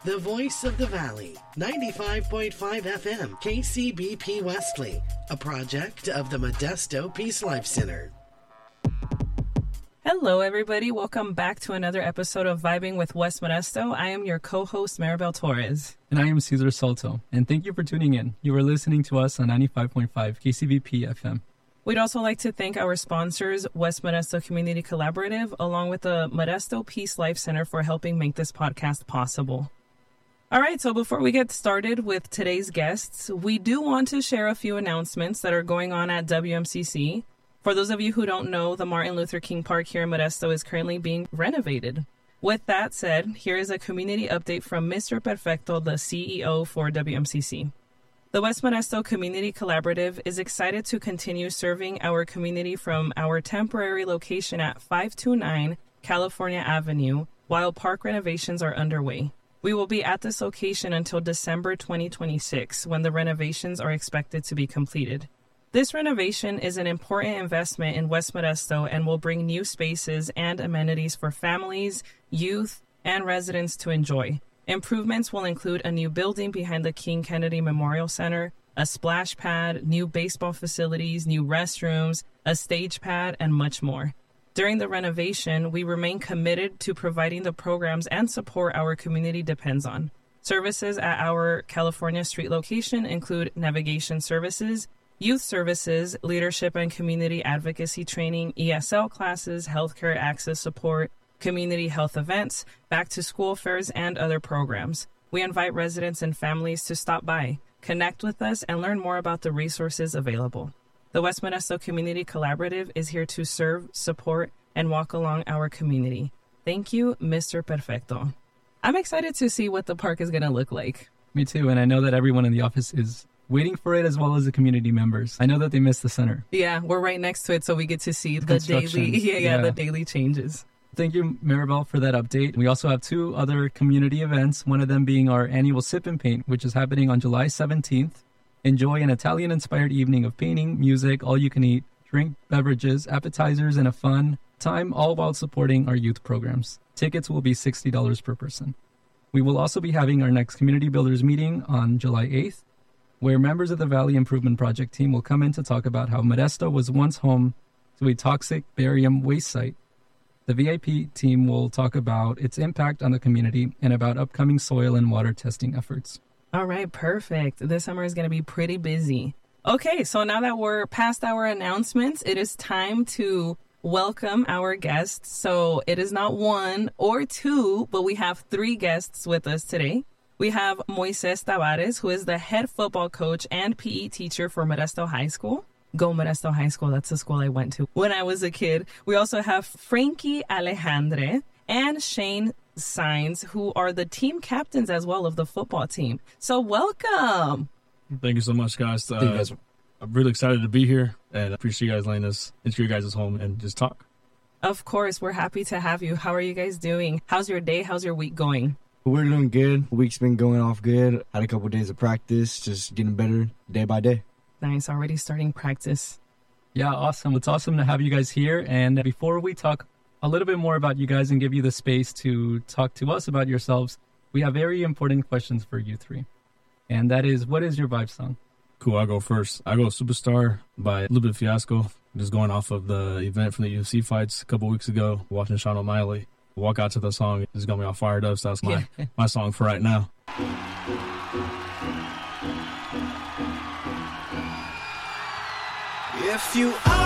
The voice of the valley, 95.5 FM, KCBP Wesley, a project of the Modesto Peace Life Center. Hello, everybody. Welcome back to another episode of Vibing with West Modesto. I am your co-host, Maribel Torres. And I am Cesar Soto. And thank you for tuning in. You are listening to us on 95.5 KCBP FM. We'd also like to thank our sponsors, West Modesto Community Collaborative, along with the Modesto Peace Life Center for helping make this podcast possible. All right, so before we get started with today's guests, we do want to share a few announcements that are going on at WMCC. For those of you who don't know, the Martin Luther King Park here in Modesto is currently being renovated. With that said, here is a community update from Mr. Perfecto, the CEO for WMCC. The West Modesto Community Collaborative is excited to continue serving our community from our temporary location at 529 California Avenue while park renovations are underway. We will be at this location until December 2026, when the renovations are expected to be completed. This renovation is an important investment in West Modesto and will bring new spaces and amenities for families, youth, and residents to enjoy. Improvements will include a new building behind the King Kennedy Memorial Center, a splash pad, new baseball facilities, new restrooms, a stage pad, and much more. During the renovation, we remain committed to providing the programs and support our community depends on. Services at our California Street location include navigation services, youth services, leadership and community advocacy training, ESL classes, healthcare access support, community health events, back-to-school fairs, and other programs. We invite residents and families to stop by, connect with us, and learn more about the resources available. The West Modesto Community Collaborative is here to serve, support, and walk along our community. Thank you, Mr. Perfecto. I'm excited to see what the park is going to look like. Me too, and I know that everyone in the office is waiting for it, as well as the community members. I know that they missed the center. Yeah, we're right next to it, so we get to see the daily changes. Thank you, Maribel, for that update. We also have two other community events, one of them being our annual Sip and Paint, which is happening on July 17th. Enjoy an Italian-inspired evening of painting, music, all-you-can-eat, drink, beverages, appetizers, and a fun time, all while supporting our youth programs. Tickets will be $60 per person. We will also be having our next Community Builders meeting on July 8th, where members of the Valley Improvement Project team will come in to talk about how Modesto was once home to a toxic barium waste site. The VIP team will talk about its impact on the community and about upcoming soil and water testing efforts. All right, perfect. This summer is going to be pretty busy. Okay, so now that we're past our announcements, it is time to welcome our guests. So it is not one or two, but we have three guests with us today. We have Moises Tavares, who is the head football coach and PE teacher for Modesto High School. Go Modesto High School. That's the school I went to when I was a kid. We also have Frankie Alejandre and Shane Signs, who are the team captains as well of the football team. So welcome. Thank you so much, guys. I'm really excited to be here, and I appreciate you guys letting us into your guys' home and just talk. Of course, we're happy to have you. How are you guys doing? How's your day? How's your week going? We're doing good. The week's been going off good. Had a couple of days of practice, just getting better day by day. Nice. Already starting practice. Yeah, awesome. It's awesome to have you guys here. And before we talk a little bit more about you guys and give you the space to talk to us about yourselves, we have very important questions for you three. And that is, what is your vibe song? Cool, I'll go first. I go Superstar by Little Bit Fiasco. Just going off of the event from the UFC fights a couple weeks ago, watching Sean O'Malley walk out to the song. It just got me all fired up, so that's my song for right now. If you are